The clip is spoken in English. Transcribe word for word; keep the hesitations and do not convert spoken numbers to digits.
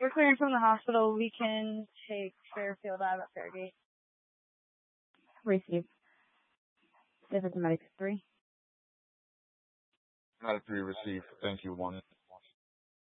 We're clearing from the hospital. We can take Fairfield Ave at Fairgate. Receive. This is Medic three. Medic three, receive. Thank you, one.